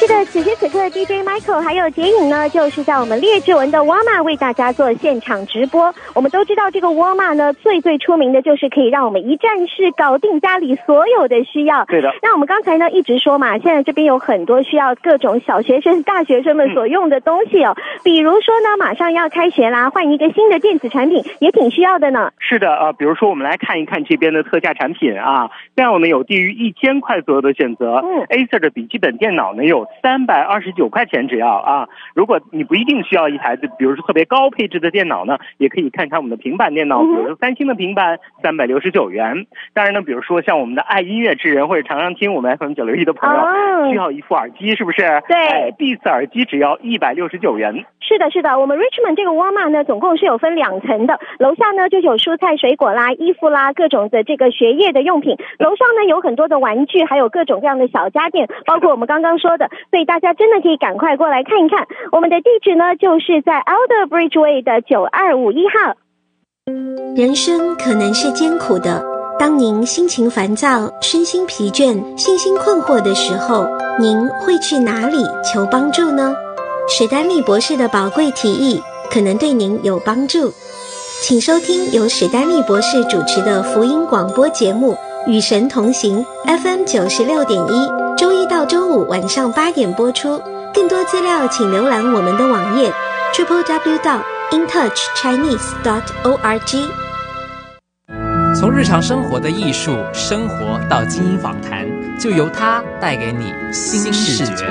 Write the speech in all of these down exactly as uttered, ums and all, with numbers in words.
是的，此时此刻 D J Michael 还有杰影呢，就是在我们列治文的沃尔玛为大家做现场直播。我们都知道这个沃尔玛呢，最最出名的就是可以让我们一站式搞定家里所有的需要。 对的。 那我们刚才呢一直说嘛，现在这边有很多需要各种小学生、大学生们所用的东西哦，嗯、比如说呢，马上要开学啦，换一个新的电子产品也挺需要的呢。 是的啊、呃，比如说我们来看一看这边的特价产品啊，像我们有低于一千块左右的选择。嗯 ，Acer 的笔记本电脑呢有三百二十九块钱只要啊。如果你不一定需要一台，比如说特别高配置的电脑呢，也可以看看我们的平板电脑，比如说三星的平板三百六十九元。当然呢，比如说像我们的爱音乐之人或者常常听我们 F M 九六一的朋友，哦、需要一副耳机，是不是？ 对， 哎 ，Beats 耳机只要一百六十九元。 是的，是的，我们 Richmond 这个沃尔玛呢，总共是有分两层的，楼下呢就有蔬菜水果啦、衣服啦、各种的这个学业的用品，楼上呢有很多的玩具，还有各种各样的小家电，包括我们刚刚说的，所以大家真的可以赶快过来看一看。我们的地址呢就是在 Alder Bridgeway 的九二五一号。 人生可能是艰苦的，当您心情烦躁、身心疲倦、信心困惑的时候，您会去哪里求帮助呢？史丹利博士的宝贵提议可能对您有帮助，请收听由史丹利博士主持的福音广播节目《与神同行》 F M 九十六点一，周一到周五晚上八点播出。更多资料请浏览我们的网页 double-u double-u double-u dot in touch chinese dot org。 从日常生活的艺术生活到精英访谈，就由它带给你新视觉。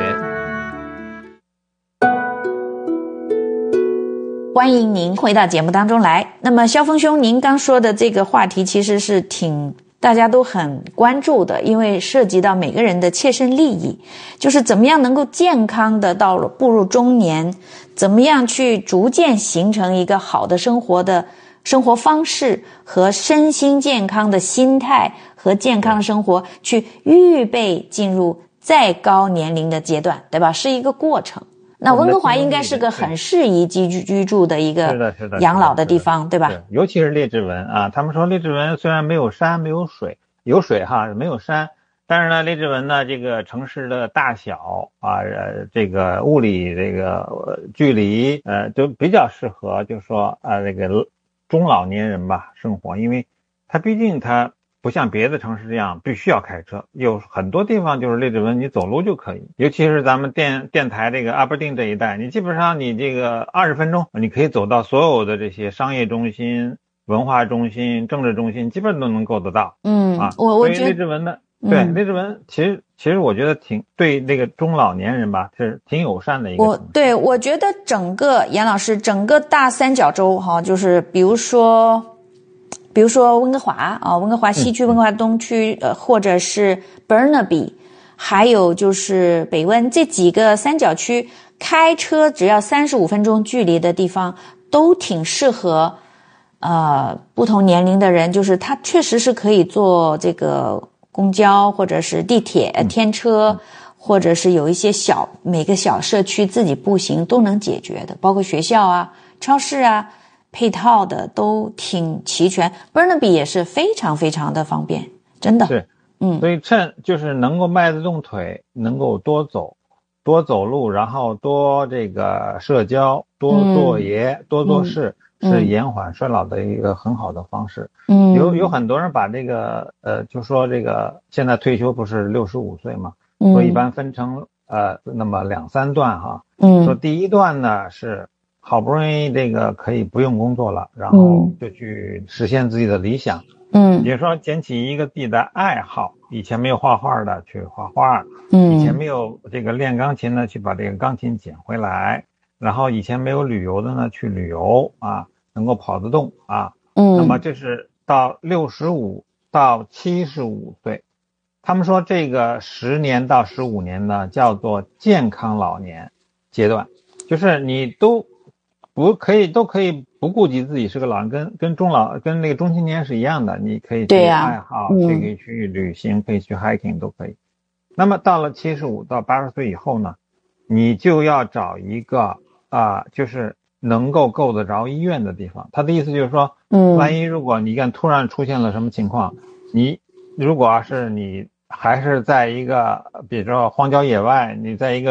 欢迎您回到节目当中来。那么萧峰兄，您刚说的这个话题其实是挺大家都很关注的，因为涉及到每个人的切身利益，就是怎么样能够健康的到了步入中年，怎么样去逐渐形成一个好的生活的生活方式和身心健康的心态和健康的生活，去预备进入再高年龄的阶段，对吧？是一个过程。那温哥华应该是个很适宜居居居住的一个养老的地方，对吧？ 尤其是列治文啊，他们说列治文虽然没有山没有水，有水哈没有山，但是呢列治文呢这个城市的大小啊，呃这个物理这个、呃、距离呃都比较适合，就是说啊这个中老年人吧生活，因为它毕竟它不像别的城市这样必须要开车，有很多地方就是列治文你走路就可以，尤其是咱们电电台这个阿伯丁这一带，你基本上你这个二十分钟你可以走到所有的这些商业中心、文化中心、政治中心，基本都能够得到。 嗯啊， 我我觉得列治文的对列治文其实其实我觉得挺对那个中老年人吧是挺友善的一个我对我觉得整个严老师整个大三角洲哈，就是比如说比如说温哥华啊，温哥华西区、温哥华东区，呃，或者是 Burnaby， 还有就是北温这几个三角区，开车只要三十五分钟距离的地方，都挺适合呃不同年龄的人，就是它确实是可以坐这个公交或者是地铁、天车，或者是有一些小每个小社区自己步行都能解决的，包括学校啊、超市啊。配套的都挺齐全 ，Burnaby 也是非常非常的方便，真的。 是， 嗯， 所以趁就是能够迈得动腿，能够多走，多走路，然后多这个社交，多做爷，嗯、多做事，嗯、是延缓衰老的一个很好的方式。嗯，有有很多人把这个呃，就说这个现在退休不是六十五岁嘛，嗯、说一般分成呃那么两三段哈。嗯，说第一段呢是。好不容易这个可以不用工作了，然后就去实现自己的理想。嗯，比如说捡起一个自己的爱好，以前没有画画的去画画，嗯，以前没有这个练钢琴的去把这个钢琴捡回来，然后以前没有旅游的呢去旅游啊，能够跑得动啊。嗯，那么这是到六十五到七十五岁，他们说这个十年到十五年呢叫做健康老年阶段，就是你都。不可以都可以不顾及自己是个老人，跟跟中老跟那个中青年是一样的，你可以去爱好，可以去旅行，可以去 hiking 都可以。那么到了七十五到八十岁以后呢，你就要找一个啊、呃，就是能够够得着医院的地方。他的意思就是说，嗯，万一如果你看突然出现了什么情况，你如果要是你还是在一个比如说荒郊野外，你在一个